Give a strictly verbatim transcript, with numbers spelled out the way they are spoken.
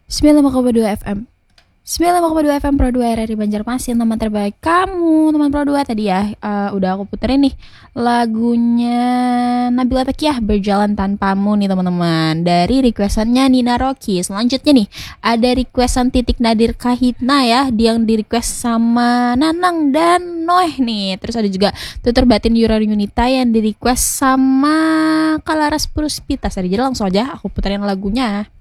sembilan puluh lima koma dua F M sembilan puluh lima koma dua F M Pro dua R R I Banjarmasin, teman terbaik kamu, teman Pro dua. Tadi ya uh, udah aku puterin nih lagunya Nabila Takiah, Berjalan Tanpamu nih teman-teman, dari requestannya Nina Rocky. Selanjutnya nih ada requestan Titik Nadir Kahitna ya, yang di request sama Nanang dan Noeh nih. Terus ada juga Tutur Batin Yura Yunita yang di request sama Kalaras Puruspita. Jadi langsung aja aku puterin lagunya.